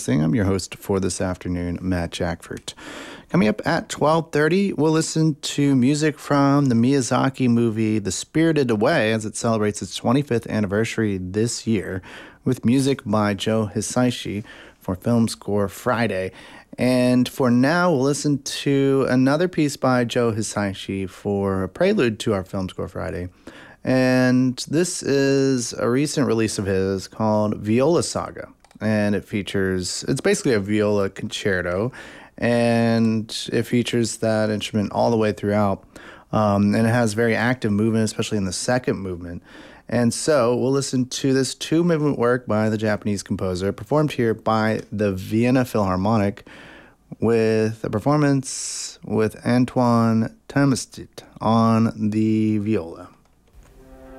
Thing. I'm your host for this afternoon, Matt Jackford. Coming up at 12:30, we'll listen to music from the Miyazaki movie The Spirited Away as it celebrates its 25th anniversary this year with music by Joe Hisaishi for Film Score Friday. And for now, we'll listen to another piece by Joe Hisaishi for a prelude to our Film Score Friday. And this is a recent release of his called Viola Saga. And it's basically a viola concerto, and it features that instrument all the way throughout. And it has very active movement, especially in the second movement. And so we'll listen to this two-movement work by the Japanese composer, performed here by the Vienna Philharmonic, with a performance with Antoine Tamestit on the viola.